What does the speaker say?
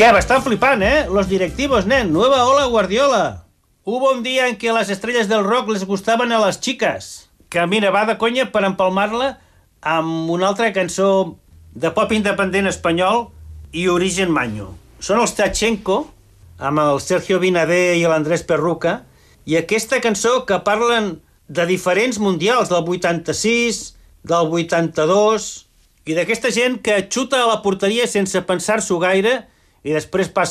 Què, bastant flipant, Los directivos, nen. Nueva ola Guardiola. Hubo un día en que las estrellas del rock les gustaven a les xiques. Que mira, va de conya per empalmar-la amb una altra cançó de pop independent espanyol i origen manyo. Són els Tachenko, amb el Sergio Vinader i l'Andrés Perruca, i aquesta cançó que parlen de diferents mundials, del 86, del 82, i d'aquesta gent que xuta a la porteria sense pensar-s'ho gaire i després passa